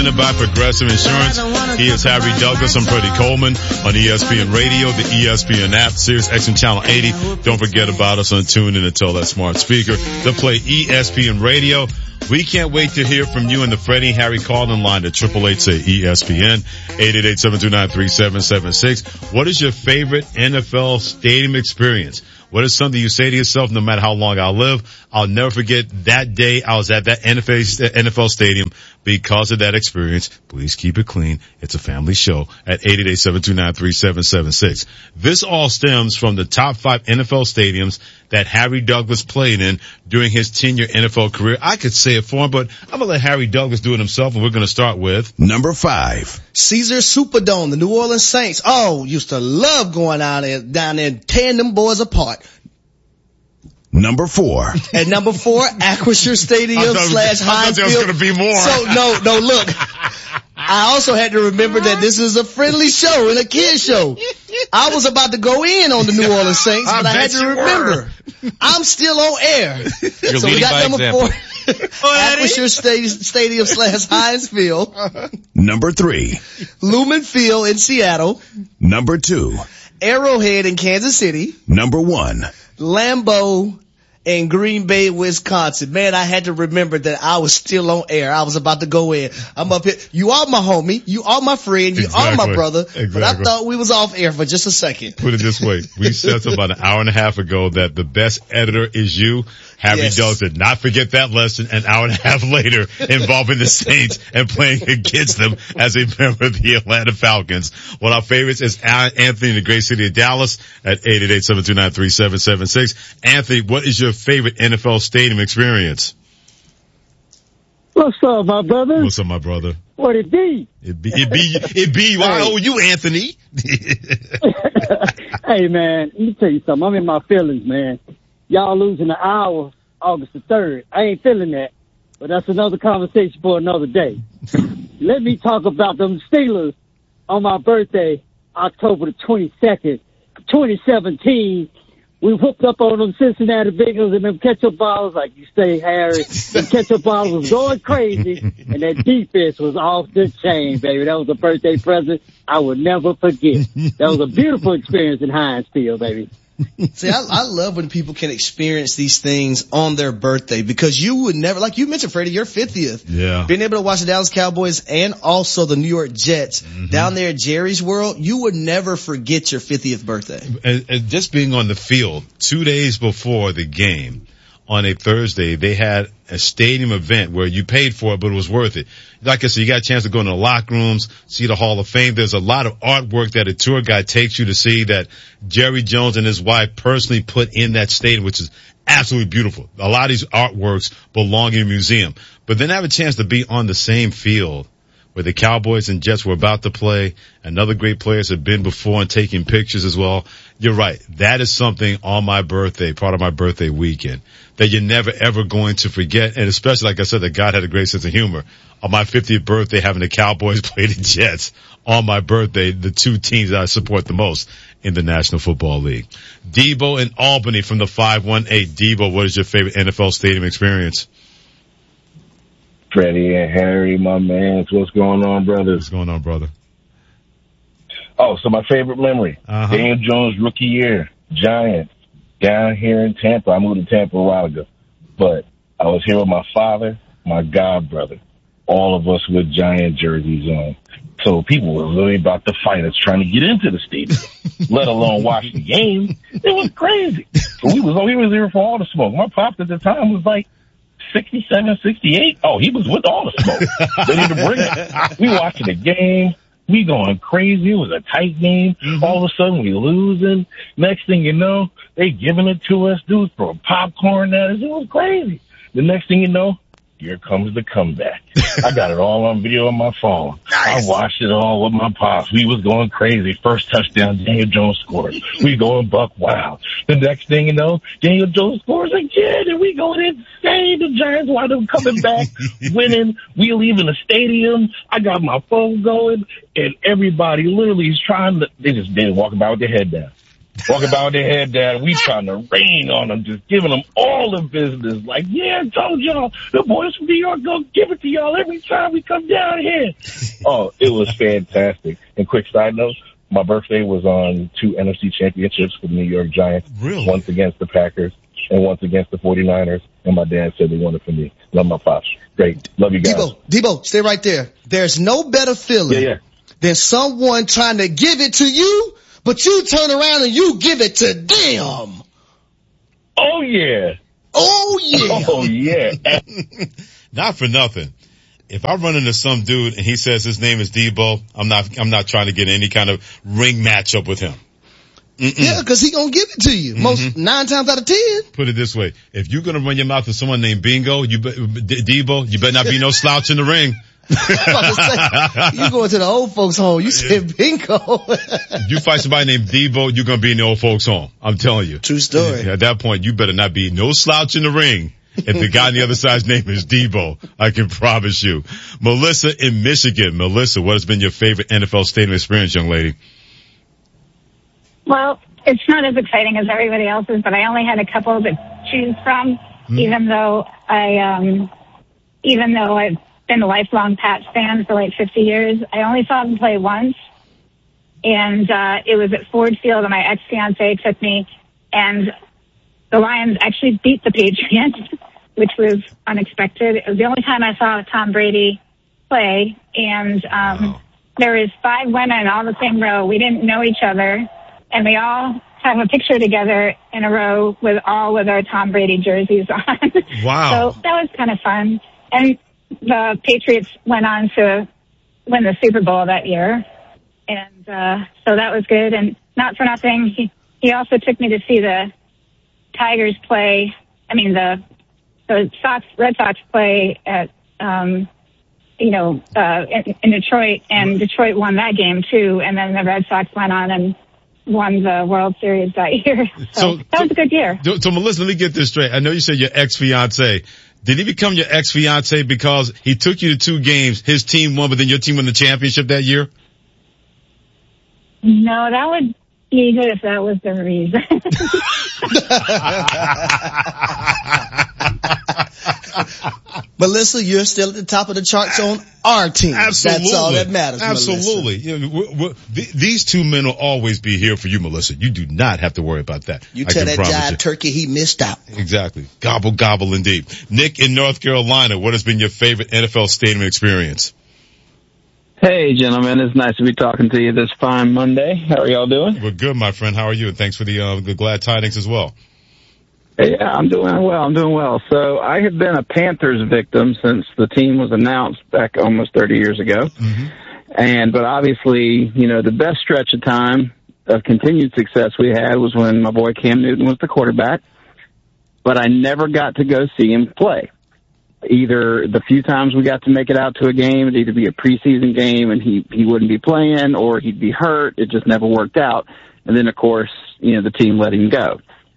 presented by Progressive Insurance. He is Harry Douglas. I'm Freddie Coleman on ESPN Radio, the ESPN app, Sirius XM Channel 80. Don't forget about us on TuneIn and tell that smart speaker to play ESPN Radio. We can't wait to hear from you in the Freddie Harry call-in line at 888-SAY-ESPN, 888-729-3776. What is your favorite NFL stadium experience? What is something you say to yourself, no matter how long I'll live, I'll never forget that day I was at that NFL stadium because of that experience. Please keep it clean. It's a family show at 888-729-3776. This all stems from the top 5 NFL stadiums that Harry Douglas played in during his 10-year NFL career. I could say it for him, but I'm going to let Harry Douglas do it himself, and we're going to start with number 5. Caesars Superdome, the New Orleans Saints. Oh, used to love going down there and tearing them boys apart. Number 4. At number 4, Acrisure Stadium / Heinz Field. There was going to be more. So no, look. I also had to remember that this is a friendly show and a kid show. I was about to go in on the New Orleans Saints, but I had to remember. I'm still on air. So we got number 4. Acrisure Stadium / Heinz Field. Number 3. Lumen Field in Seattle. Number 2. Arrowhead in Kansas City. Number 1. Lambeau in Green Bay, Wisconsin. Man, I had to remember that I was still on air. I was about to go in. I'm up here. You are my homie. You are my friend. You are my brother. But I thought we was off air for just a second. Put it this way. We said about an hour and a half ago that the best editor is you. Harry Douglas did not forget that lesson an hour and a half later involving the Saints and playing against them as a member of the Atlanta Falcons. One of our favorites is Anthony in the great city of Dallas at 888-729-3776. Anthony, what is your favorite NFL stadium experience? What's up, my brother? What's up, my brother? What it be? It be. Why owe you, Anthony? Hey, man, let me tell you something. I'm in my feelings, man. Y'all losing an hour August the 3rd. I ain't feeling that, but that's another conversation for another day. Let me talk about them Steelers on my birthday, October the 22nd, 2017. We whooped up on them Cincinnati Bengals and them ketchup bottles, like you say, Harry. The ketchup bottles was going crazy, and that defense was off the chain, baby. That was a birthday present I would never forget. That was a beautiful experience in Heinz Field, baby. See, I love when people can experience these things on their birthday because you would never, like you mentioned, Freddie, your 50th. Yeah. Being able to watch the Dallas Cowboys and also the New York Jets down there at Jerry's World, you would never forget your 50th birthday. And just being on the field 2 days before the game on a Thursday, they had a stadium event where you paid for it, but it was worth it. Like I said, you got a chance to go into the locker rooms, see the Hall of Fame. There's a lot of artwork that a tour guide takes you to see that Jerry Jones and his wife personally put in that stadium, which is absolutely beautiful. A lot of these artworks belong in a museum. But then have a chance to be on the same field where the Cowboys and Jets were about to play, and other great players have been before and taking pictures as well. You're right. That is something on my birthday, part of my birthday weekend, that you're never ever going to forget. And especially, like I said, that God had a great sense of humor. On my 50th birthday, having the Cowboys play the Jets on my birthday, the two teams that I support the most in the National Football League. Debo in Albany from the 518. Debo, what is your favorite NFL stadium experience? Freddie and Harry, my man. What's going on, brothers? What's going on, brother? Oh, so my favorite memory. Daniel Jones' rookie year, Giants, down here in Tampa. I moved to Tampa a while ago. But I was here with my father, my god brother, all of us with Giant jerseys on. So people were really about to fight us trying to get into the stadium, let alone watch the game. It was crazy. So he was here for all the smoke. My pops at the time was like 67, 68. Oh, he was with all the smoke. Ready to bring it. We watching the game. We going crazy. It was a tight game. All of a sudden, we losing. Next thing you know, they giving it to us. Dudes throwing popcorn at us. It was crazy. The next thing you know, here comes the comeback. I got it all on video on my phone. Nice. I watched it all with my pops. We was going crazy. First touchdown, Daniel Jones scores. We going buck wild. The next thing you know, Daniel Jones scores again, and we going insane. The Giants wind up coming back, winning. We leaving the stadium. I got my phone going, and everybody literally is they just didn't walk about with their head down. Walking by with their head down, we trying to rain on them, just giving them all the business. Like, yeah, I told y'all, the boys from New York gonna give it to y'all every time we come down here. Oh, it was fantastic. And quick side note, my birthday was on 2 NFC championships for the New York Giants. Really? Once against the Packers and once against the 49ers. And my dad said they won it for me. Love my pops. Great. Love you guys. Debo, stay right there. There's no better feeling than someone trying to give it to you, but you turn around and you give it to them. Oh, yeah. Oh, yeah. Oh, yeah. Not for nothing. If I run into some dude and he says his name is Debo, I'm not trying to get any kind of ring matchup with him. Yeah, cause he gonna give it to you. Most 9 times out of 10. Put it this way. If you're gonna run your mouth with someone named Bingo, Debo, you better not be no slouch in the ring. You going to the old folks home. You said Bingo. You fight somebody named Debo, you're gonna be in the old folks home. I'm telling you. True story. At that point, you better not be no slouch in the ring. If the guy on the other side's name is Debo, I can promise you. Melissa in Michigan. Melissa, what has been your favorite NFL stadium experience, young lady? Well, it's not as exciting as everybody else's, but I only had a couple to choose from, even though I've been a lifelong Pats fan for like 50 years. I only saw them play once, and it was at Ford Field, and my ex-fiance took me, and the Lions actually beat the Patriots, which was unexpected. It was the only time I saw Tom Brady play, and there was 5 women all in the same row. We didn't know each other, and we all have a picture together in a row with our Tom Brady jerseys on. Wow. So that was kind of fun. And the Patriots went on to win the Super Bowl that year. And so that was good. And not for nothing, he also took me to see the Tigers play. I mean, the Red Sox play at, in Detroit, and Detroit won that game too. And then the Red Sox went on and won the World Series that year. So that was a good year. So Melissa, let me get this straight. I know you said your ex-fiance. Did he become your ex-fiance because he took you to 2 games, his team won, but then your team won the championship that year? No, that would be good if that was the reason. Melissa, you're still at the top of the charts on our team. Absolutely. That's all that matters. Absolutely. These 2 men will always be here for you, Melissa. You do not have to worry about that. You tell that jive turkey he missed out. Exactly. Gobble, gobble indeed. Nick in North Carolina, what has been your favorite NFL stadium experience? Hey, gentlemen. It's nice to be talking to you this fine Monday. How are y'all doing? We're good, my friend. How are you? And thanks for the glad tidings as well. Yeah, I'm doing well. So I have been a Panthers victim since the team was announced back almost 30 years ago. But obviously, the best stretch of time of continued success we had was when my boy Cam Newton was the quarterback. But I never got to go see him play. Either the few times we got to make it out to a game, it'd either be a preseason game and he wouldn't be playing, or he'd be hurt. It just never worked out. And then, of course, the team let him go.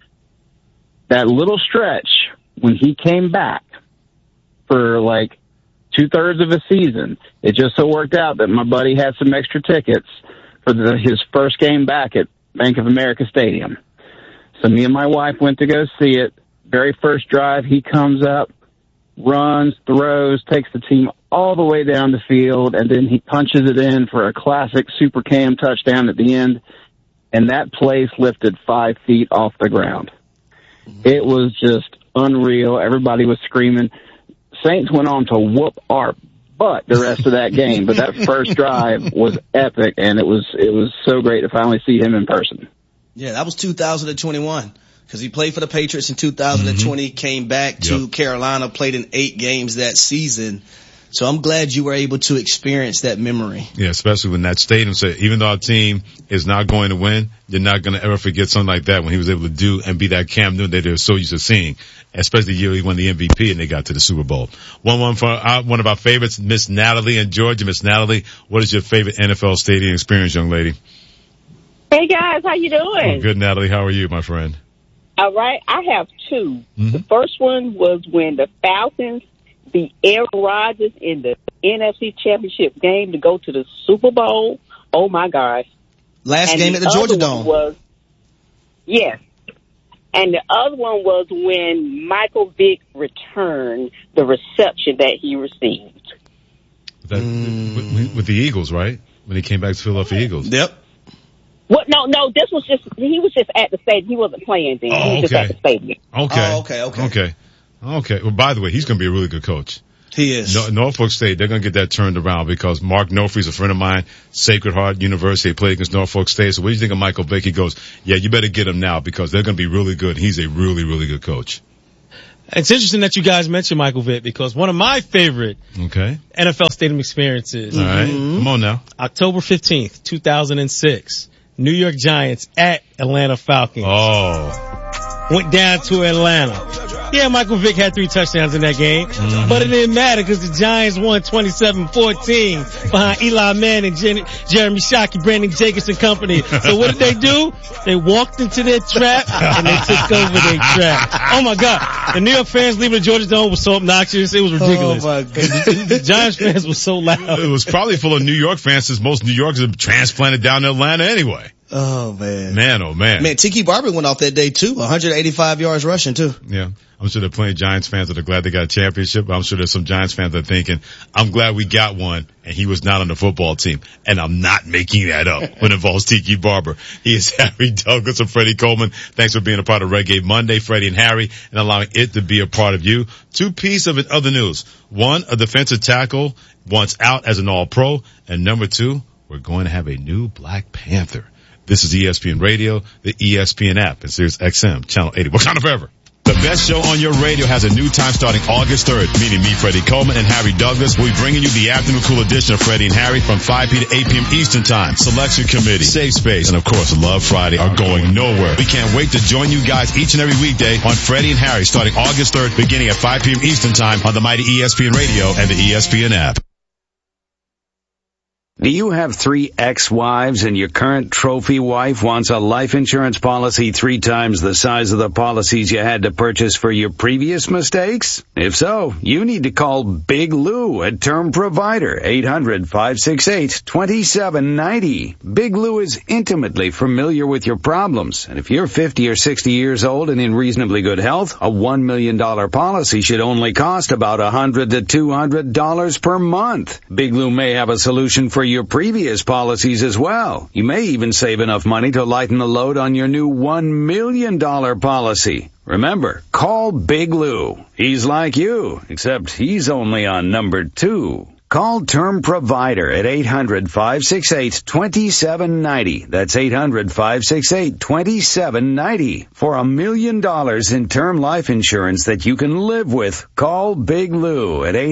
That little stretch when he came back for like 2/3 of a season, it just so worked out that my buddy had some extra tickets for his first game back at Bank of America Stadium. So me and my wife went to go see it. Very first drive, he comes up, runs, throws, takes the team all the way down the field, and then he punches it in for a classic Super Cam touchdown at the end. And that place lifted 5 feet off the ground. It was just unreal. Everybody was screaming. Saints went on to whoop our butt the rest of that game, but that first drive was epic, and it was so great to finally see him in person. Yeah, that was 2021 because he played for the Patriots in 2020, came back to Carolina, played in 8 games that season. So I'm glad you were able to experience that memory. Yeah, especially when that stadium said, even though our team is not going to win, you're not going to ever forget something like that when he was able to do and be that Cam Newton that they're so used to seeing, especially the year he won the MVP and they got to the Super Bowl. One for one of our favorites, Miss Natalie in Georgia. Miss Natalie, what is your favorite NFL stadium experience, young lady? Hey, guys, how you doing? Oh, good, Natalie. How are you, my friend? All right. I have 2. The first one was when the Falcons beat Aaron Rodgers in the NFC Championship game to go to the Super Bowl. Oh, my gosh. Last game at the Georgia Dome. Yes. And the other one was when Michael Vick returned the reception that he received. With the Eagles, right? When he came back to Philadelphia Eagles. Yep. What? No, this was he was just at the stadium. He wasn't playing then. He was just at the stadium. Okay. Well, by the way, he's going to be a really good coach. He is. Norfolk State, they're going to get that turned around because Mark Nofri's a friend of mine, Sacred Heart University, they played against Norfolk State. So what do you think of Michael Vick? He goes, yeah, you better get him now because they're going to be really good. He's a really, really good coach. It's interesting that you guys mentioned Michael Vick because one of my favorite NFL stadium experiences. All right. Come on now. October 15th, 2006. New York Giants at Atlanta Falcons. Went down to Atlanta. Yeah, Michael Vick had 3 touchdowns in that game, but it didn't matter because the Giants won 27-14 behind Eli Manning, Jeremy Shockey, Brandon Jacobs and company. So what did they do? They walked into their trap and they took over their trap. Oh my God. The New York fans leaving the Georgia Dome was so obnoxious. It was ridiculous. Oh my God. The Giants fans were so loud. It was probably full of New York fans since most New Yorkers are transplanted down to Atlanta anyway. Oh man. Man, Tiki Barber went off that day too. 185 yards rushing too. Yeah. I'm sure there are plenty of Giants fans that are glad they got a championship. I'm sure there's some Giants fans that are thinking, I'm glad we got one and he was not on the football team. And I'm not making that up when it involves Tiki Barber. He is Harry Douglas and Freddie Coleman. Thanks for being a part of Reggae Monday, Freddie and Harry, and allowing it to be a part of you. 2 pieces of other news. 1, a defensive tackle wants out as an all-pro. And number 2, we're going to have a new Black Panther. This is ESPN Radio, the ESPN app, and Sirius XM, Channel 80. Wakanda Forever. The best show on your radio has a new time starting August 3rd, meaning me, Freddie Coleman, and Harry Douglas. We'll be bringing you the afternoon cool edition of Freddie and Harry from 5 p. to 8 p.m. Eastern Time. Selection Committee, Safe Space, and of course, Love Friday are going nowhere. We can't wait to join you guys each and every weekday on Freddie and Harry starting August 3rd, beginning at 5 p.m. Eastern Time on the mighty ESPN Radio and the ESPN app. Do you have 3 ex-wives and your current trophy wife wants a life insurance policy 3 times the size of the policies you had to purchase for your previous mistakes? If so, you need to call Big Lou at Term Provider, 800-568-2790. Big Lou is intimately familiar with your problems, and if you're 50 or 60 years old and in reasonably good health, a $1 million policy should only cost about $100 to $200 per month. Big Lou may have a solution for your previous policies as well. You may even save enough money to lighten the load on your new $1 million policy. Remember, call Big Lou. He's like you, except he's only on number 2. Call Term Provider at 800-568-2790. That's 800-568-2790. For $1 million in term life insurance that you can live with, call Big Lou at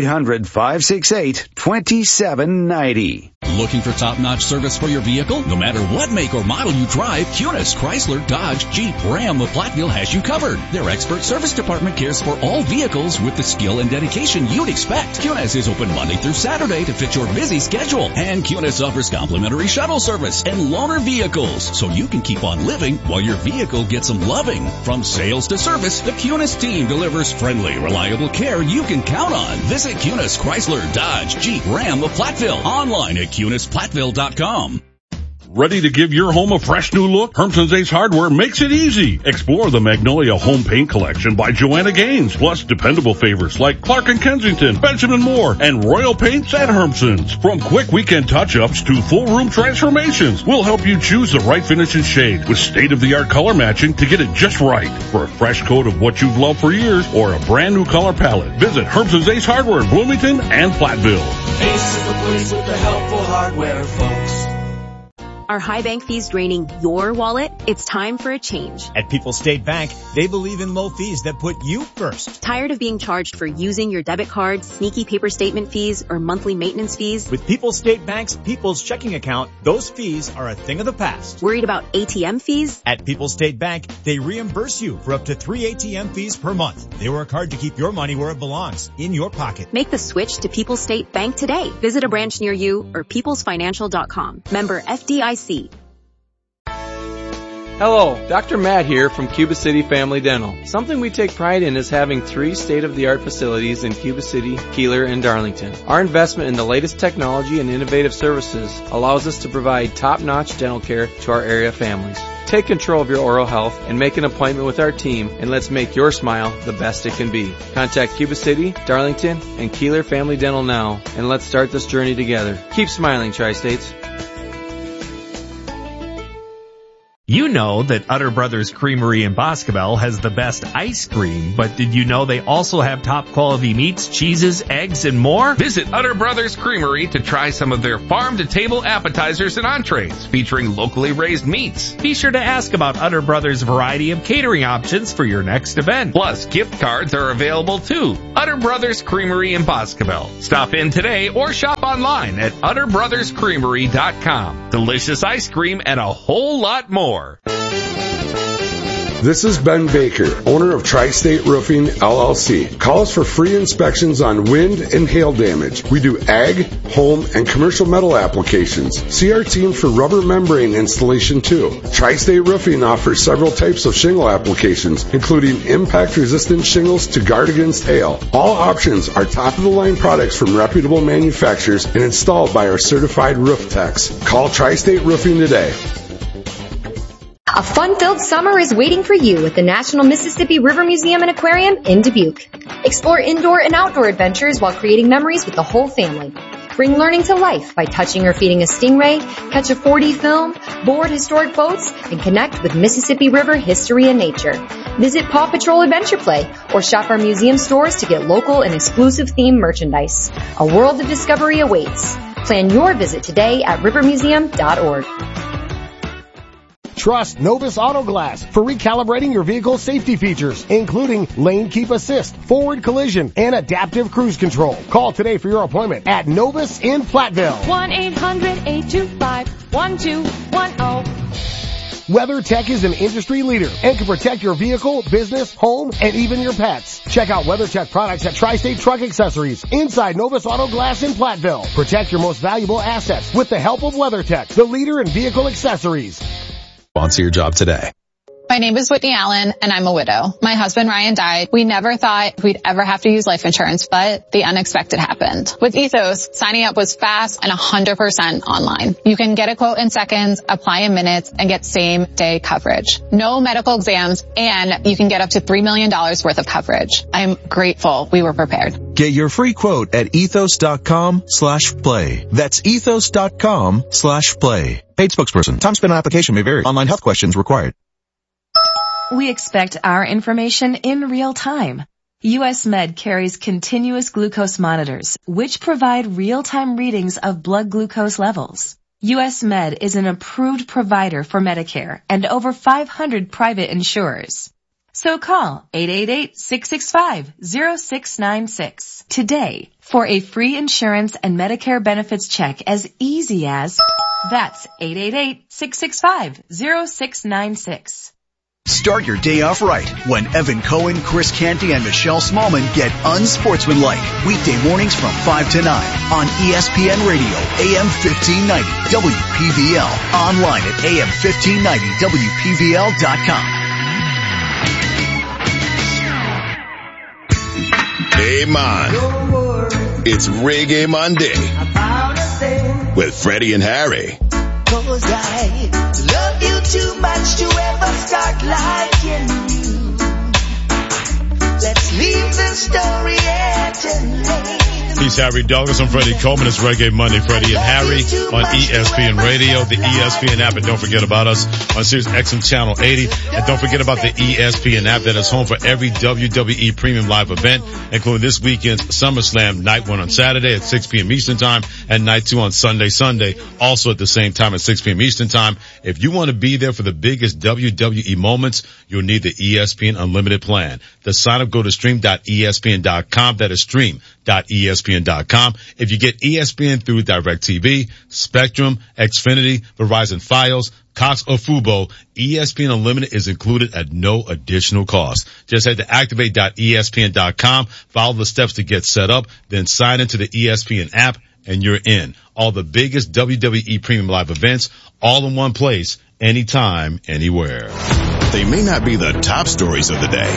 800-568-2790. Looking for top-notch service for your vehicle? No matter what make or model you drive, Cunis, Chrysler, Dodge, Jeep, Ram of Platteville has you covered. Their expert service department cares for all vehicles with the skill and dedication you'd expect. Cunis is open Monday through Saturday to fit your busy schedule. And Cunis offers complimentary shuttle service and loaner vehicles, so you can keep on living while your vehicle gets some loving. From sales to service, the Cunis team delivers friendly, reliable care you can count on. Visit Cunis, Chrysler, Dodge, Jeep, Ram of Platteville. Online at CunisPlatteville.com. Ready to give your home a fresh new look? Hermson's Ace Hardware makes it easy. Explore the Magnolia Home Paint Collection by Joanna Gaines, plus dependable favorites like Clark & Kensington, Benjamin Moore, and Royal Paints at Hermson's. From quick weekend touch-ups to full room transformations, we'll help you choose the right finish and shade with state-of-the-art color matching to get it just right. For a fresh coat of what you've loved for years or a brand new color palette, visit Hermson's Ace Hardware in Bloomington and Platteville. Ace is the place with the helpful hardware, folks. Are high bank fees draining your wallet? It's time for a change. At People's State Bank, they believe in low fees that put you first. Tired of being charged for using your debit card, sneaky paper statement fees, or monthly maintenance fees? With People's State Bank's People's Checking Account, those fees are a thing of the past. Worried about ATM fees? At People's State Bank, they reimburse you for up to 3 ATM fees per month. They work hard to keep your money where it belongs, in your pocket. Make the switch to People's State Bank today. Visit a branch near you or peoplesfinancial.com. Member FDIC. Hello, Dr. Matt here from Cuba City Family Dental. Something we take pride in is having 3 state-of-the-art facilities in Cuba City, Keeler, and Darlington. Our investment in the latest technology and innovative services allows us to provide top-notch dental care to our area families. Take control of your oral health and make an appointment with our team, and let's make your smile the best it can be. Contact Cuba City, Darlington, and Keeler Family Dental now, and let's start this journey together. Keep smiling, Tri-States. You know that Utter Brothers Creamery in Boscobel has the best ice cream, but did you know they also have top quality meats, cheeses, eggs, and more? Visit Utter Brothers Creamery to try some of their farm-to-table appetizers and entrees featuring locally raised meats. Be sure to ask about Utter Brothers' variety of catering options for your next event. Plus, gift cards are available too. Utter Brothers Creamery in Boscobel. Stop in today or shop online at utterbrotherscreamery.com. Delicious ice cream and a whole lot more. This is Ben Baker, owner of Tri-State Roofing, LLC. Call us for free inspections on wind and hail damage. We do ag, home, and commercial metal applications. See our team for rubber membrane installation too. Tri-State Roofing offers several types of shingle applications, including impact-resistant shingles to guard against hail. All options are top-of-the-line products from reputable manufacturers and installed by our certified roof techs. Call Tri-State Roofing today. A fun-filled summer is waiting for you at the National Mississippi River Museum and Aquarium in Dubuque. Explore indoor and outdoor adventures while creating memories with the whole family. Bring learning to life by touching or feeding a stingray, catch a 4D film, board historic boats, and connect with Mississippi River history and nature. Visit Paw Patrol Adventure Play or shop our museum stores to get local and exclusive themed merchandise. A world of discovery awaits. Plan your visit today at rivermuseum.org. Trust Novus Auto Glass for recalibrating your vehicle's safety features, including lane keep assist, forward collision, and adaptive cruise control. Call today for your appointment at Novus in Platteville. 1-800-825-1210. WeatherTech is an industry leader and can protect your vehicle, business, home, and even your pets. Check out WeatherTech products at Tri-State Truck Accessories inside Novus Auto Glass in Platteville. Protect your most valuable assets with the help of WeatherTech, the leader in vehicle accessories. Sponsor your job today. My name is Whitney Allen, and I'm a widow. My husband, Ryan, died. We never thought we'd ever have to use life insurance, but the unexpected happened. With Ethos, signing up was fast and 100% online. You can get a quote in seconds, apply in minutes, and get same-day coverage. No medical exams, and you can get up to $3 million worth of coverage. I'm grateful we were prepared. Get your free quote at ethos.com/play. That's ethos.com/play. Paid spokesperson. Time spent on application may vary. Online health questions required. We expect our information in real time. US Med carries continuous glucose monitors, which provide real-time readings of blood glucose levels. US Med is an approved provider for Medicare and over 500 private insurers. So call 888-665-0696 today for a free insurance and Medicare benefits check as easy as, that's 888-665-0696. Start your day off right when Evan Cohen, Chris Canty, and Michelle Smallman get unsportsmanlike. Weekday mornings from 5 to 9 on ESPN Radio, AM 1590, WPVL. Online at AM1590WPVL.com. Hey, man. It's Reggae Monday with Freddie and Harry. 'Cause I love you too much to ever start liking you. Let's leave the story at an end. Peace, Harry Douglas. I'm Freddie Coleman. It's Reggae Monday, Freddie and Harry on ESPN Radio, the ESPN app, and don't forget about us on Sirius XM Channel 80. And don't forget about the ESPN app that is home for every WWE Premium Live event, including this weekend's SummerSlam, Night 1 on Saturday at 6 p.m. Eastern Time, and Night 2 on Sunday, also at the same time at 6 p.m. Eastern Time. If you want to be there for the biggest WWE moments, you'll need the ESPN Unlimited plan. To sign up, go to stream.espn.com. That is stream.espn.com. If you get ESPN through DirecTV, Spectrum, Xfinity, Verizon Fios, Cox or Fubo, ESPN Unlimited is included at no additional cost. Just head to activate.espn.com, follow the steps to get set up, then sign into the ESPN app, and you're in. All the biggest WWE Premium Live events, all in one place, anytime, anywhere. They may not be the top stories of the day.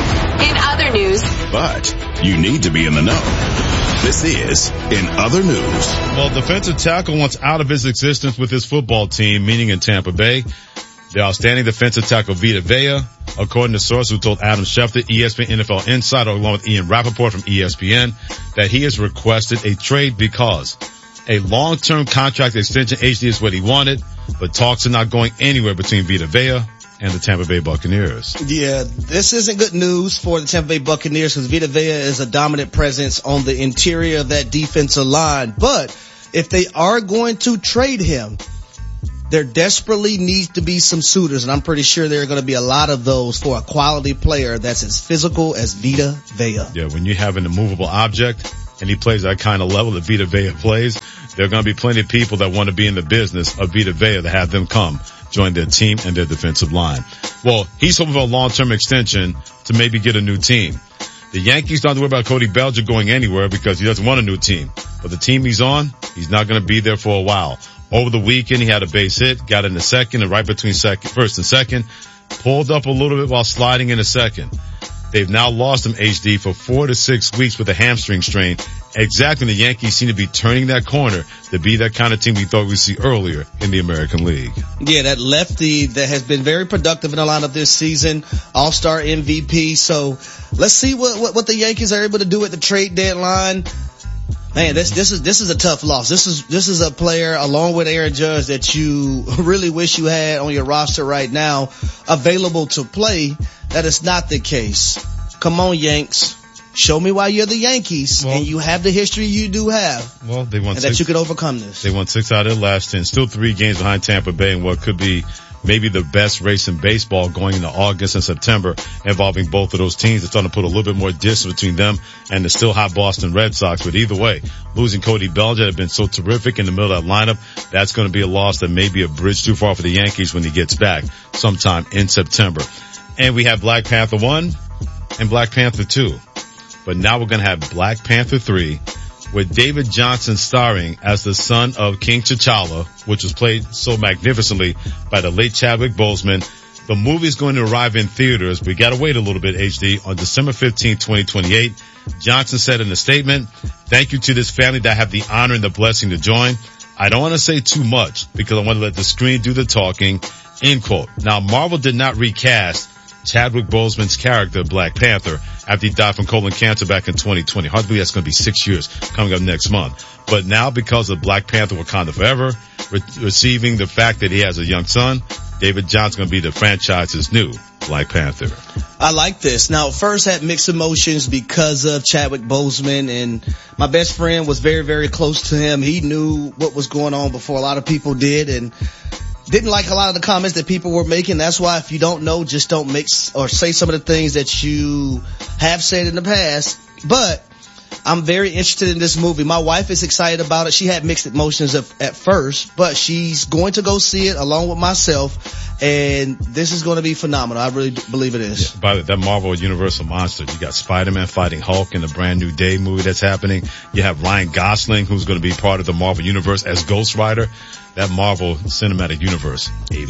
In other news, but you need to be in the know. This is In Other News. Well, defensive tackle wants out of his existence with his football team, meaning in Tampa Bay. The outstanding defensive tackle Vita Vea, according to sources who told Adam Schefter, ESPN NFL Insider, along with Ian Rappaport from ESPN, that he has requested a trade because a long-term contract extension, HD, is what he wanted, but talks are not going anywhere between Vita Vea and the Tampa Bay Buccaneers. Yeah, this isn't good news for the Tampa Bay Buccaneers because Vita Vea is a dominant presence on the interior of that defensive line. But if they are going to trade him, there desperately needs to be some suitors, and I'm pretty sure there are going to be a lot of those for a quality player that's as physical as Vita Vea. Yeah, when you have an immovable object and he plays that kind of level that Vita Vea plays, there are going to be plenty of people that want to be in the business of Vita Vea to have them come join their team and their defensive line. Well, he's hoping for a long-term extension to maybe get a new team. The Yankees don't have to worry about Cody Bellinger going anywhere because he doesn't want a new team. But the team he's on, he's not going to be there for a while. Over the weekend, he had a base hit, got in the second, and right between first and second, pulled up a little bit while sliding in the second. They've now lost him, HD, for 4 to 6 weeks with a hamstring strain. Exactly, the Yankees seem to be turning that corner to be that kind of team we thought we'd see earlier in the American League. Yeah, that lefty that has been very productive in the lineup this season, All-Star MVP. So let's see what the Yankees are able to do at the trade deadline. Man, this is a tough loss. This is a player along with Aaron Judge that you really wish you had on your roster right now available to play. That is not the case. Come on, Yanks. Show me why you're the Yankees and you have the history you do have. Well, they won and that you could overcome this. They won 6 out of their last 10. Still 3 games behind Tampa Bay in what could be maybe the best race in baseball going into August and September involving both of those teams. It's starting to put a little bit more distance between them and the still hot Boston Red Sox. But either way, losing Cody Bellinger had been so terrific in the middle of that lineup. That's going to be a loss that may be a bridge too far for the Yankees when he gets back sometime in September. And we have Black Panther 1 and Black Panther 2. But now we're going to have Black Panther 3 with David Johnson starring as the son of King T'Challa, which was played so magnificently by the late Chadwick Boseman. The movie is going to arrive in theaters. We got to wait a little bit, HD, on December 15, 2028. Johnson said in a statement, "Thank you to this family that I have the honor and the blessing to join. I don't want to say too much because I want to let the screen do the talking," end quote. Now, Marvel did not recast Chadwick Boseman's character, Black Panther, after he died from colon cancer back in 2020. Hard to believe that's going to be 6 years coming up next month. But now, because of Black Panther Wakanda Forever receiving the fact that he has a young son, David Johnson's going to be the franchise's new Black Panther. I like this. Now, first had mixed emotions because of Chadwick Boseman, and my best friend was very, very close to him. He knew what was going on before a lot of people did, and didn't like a lot of the comments that people were making. That's why if you don't know, just don't mix or say some of the things that you have said in the past. But I'm very interested in this movie. My wife is excited about it. She had mixed emotions at first, but she's going to go see it along with myself, and this is going to be phenomenal. I really believe it is. Yeah, by the way, that Marvel Universal monster, you got Spider-Man fighting Hulk in the Brand New Day movie that's happening. You have Ryan Gosling, who's going to be part of the Marvel Universe as Ghost Rider. That Marvel Cinematic Universe,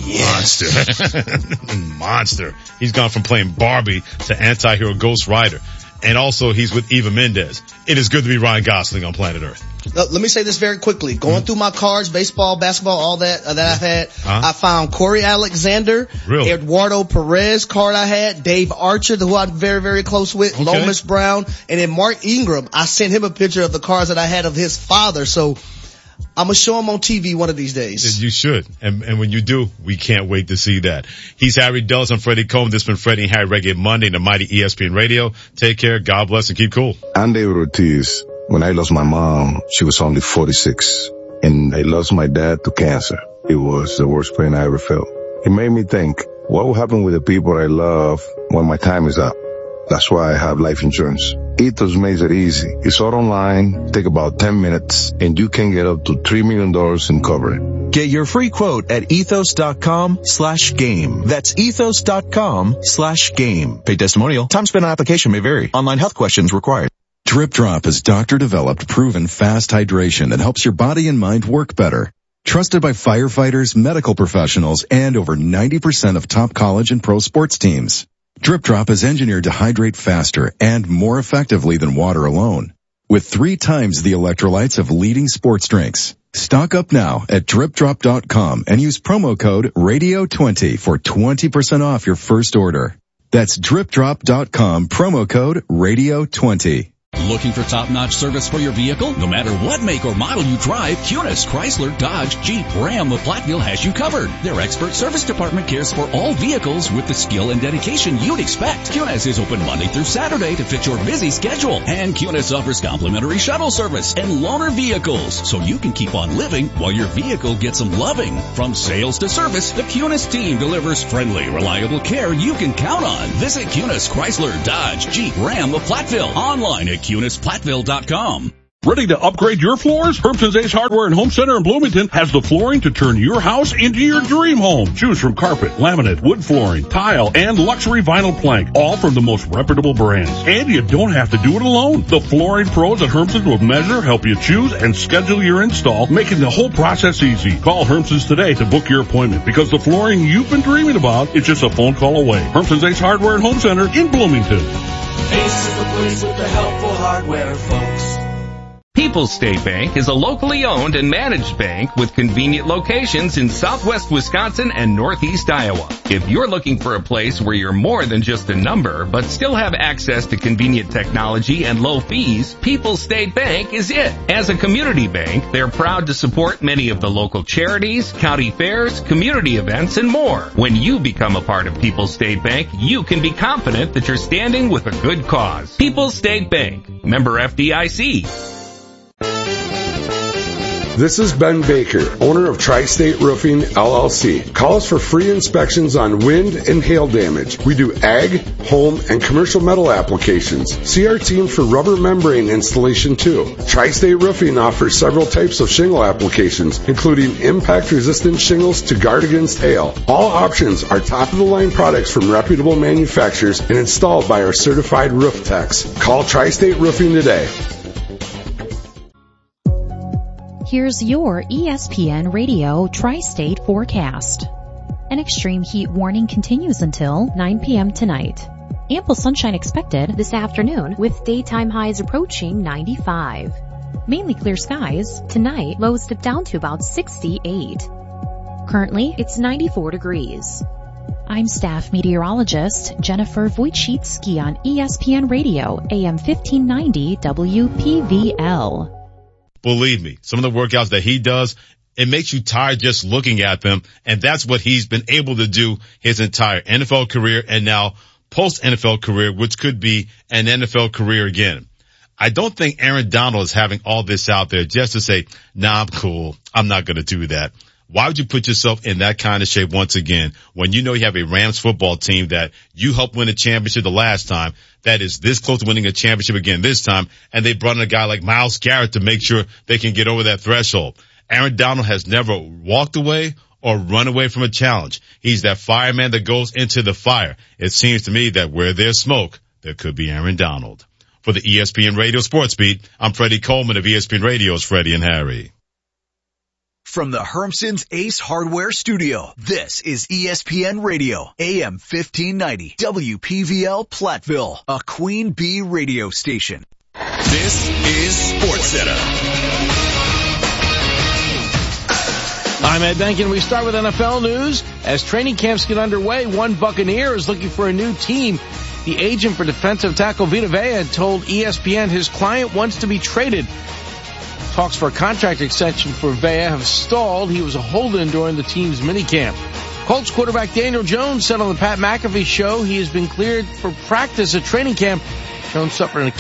monster. Monster. He's gone from playing Barbie to anti-hero Ghost Rider. And also, he's with Eva Mendes. It is good to be Ryan Gosling on planet Earth. Let me say this very quickly. Going through my cards, baseball, basketball, all that I've had, I found Corey Alexander, Eduardo Perez card I had, Dave Archer, who I'm very, very close with, Lomas Brown, and then Mark Ingram. I sent him a picture of the cards that I had of his father. So I'm going to show him on TV one of these days. You should. And when you do, we can't wait to see that. He's Harry Dulles. I'm Freddie Coleman. This has been Freddie and Harry Reggae Monday, the mighty ESPN Radio. Take care. God bless and keep cool. I'm David Ortiz. When I lost my mom, she was only 46. And I lost my dad to cancer. It was the worst pain I ever felt. It made me think, what will happen with the people I love when my time is up? That's why I have life insurance. Ethos makes it easy. It's all online, take about 10 minutes, and you can get up to $3 million in coverage. Get your free quote at ethos.com/game. That's ethos.com/game. Paid testimonial. Time spent on application may vary. Online health questions required. Drip Drop is doctor-developed, proven fast hydration that helps your body and mind work better. Trusted by firefighters, medical professionals, and over 90% of top college and pro sports teams. Drip Drop is engineered to hydrate faster and more effectively than water alone, with 3 times the electrolytes of leading sports drinks. Stock up now at dripdrop.com and use promo code RADIO20 for 20% off your first order. That's dripdrop.com, promo code RADIO20. Looking for top-notch service for your vehicle? No matter what make or model you drive, Cunis, Chrysler, Dodge, Jeep, Ram of Platteville has you covered. Their expert service department cares for all vehicles with the skill and dedication you'd expect. Cunis is open Monday through Saturday to fit your busy schedule. And Cunis offers complimentary shuttle service and loaner vehicles, so you can keep on living while your vehicle gets some loving. From sales to service, the Cunis team delivers friendly, reliable care you can count on. Visit Cunis, Chrysler, Dodge, Jeep, Ram of Platteville. Online at CunisPlatteville.com. Ready to upgrade your floors? Hermson's Ace Hardware and Home Center in Bloomington has the flooring to turn your house into your dream home. Choose from carpet, laminate, wood flooring, tile, and luxury vinyl plank, all from the most reputable brands. And you don't have to do it alone. The flooring pros at Hermson's will measure, help you choose, and schedule your install, making the whole process easy. Call Hermson's today to book your appointment, because the flooring you've been dreaming about is just a phone call away. Hermson's Ace Hardware and Home Center in Bloomington. Ace is the place with the helpful hardware, folks. People's State Bank is a locally owned and managed bank with convenient locations in southwest Wisconsin and northeast Iowa. If you're looking for a place where you're more than just a number, but still have access to convenient technology and low fees, People's State Bank is it. As a community bank, they're proud to support many of the local charities, county fairs, community events, and more. When you become a part of People's State Bank, you can be confident that you're standing with a good cause. People's State Bank, member FDIC. This is Ben Baker, owner of Tri-State Roofing, LLC. Call us for free inspections on wind and hail damage. We do ag, home, and commercial metal applications. See our team for rubber membrane installation too. Tri-State Roofing offers several types of shingle applications, including impact-resistant shingles to guard against hail. All options are top-of-the-line products from reputable manufacturers and installed by our certified roof techs. Call Tri-State Roofing today. Here's your ESPN Radio Tri-State forecast. An extreme heat warning continues until 9 p.m. tonight. Ample sunshine expected this afternoon with daytime highs approaching 95. Mainly clear skies. Tonight, lows dip down to about 68. Currently, it's 94 degrees. I'm staff meteorologist Jennifer Wojcicki on ESPN Radio, AM 1590 WPVL. Believe me, some of the workouts that he does, it makes you tired just looking at them. And that's what he's been able to do his entire NFL career and now post-NFL career, which could be an NFL career again. I don't think Aaron Donald is having all this out there just to say, nah, I'm cool. I'm not going to do that. Why would you put yourself in that kind of shape once again when you know you have a Rams football team that you helped win a championship the last time that is this close to winning a championship again this time, and they brought in a guy like Myles Garrett to make sure they can get over that threshold? Aaron Donald has never walked away or run away from a challenge. He's that fireman that goes into the fire. It seems to me that where there's smoke, there could be Aaron Donald. For the ESPN Radio Sports Beat, I'm Freddie Coleman of ESPN Radio's Freddie and Harry. From the Hermson's Ace Hardware Studio, this is ESPN Radio, AM 1590, WPVL Platteville, a Queen Bee radio station. This is SportsCenter. I'm Ed Duncan. We start with NFL news. As training camps get underway, one Buccaneer is looking for a new team. The agent for defensive tackle Vita Vea told ESPN his client wants to be traded. Talks for a contract extension for Vea have stalled. He was a hold-in during the team's minicamp. Colts quarterback Daniel Jones said on the Pat McAfee show he has been cleared for practice at training camp. Jones suffered an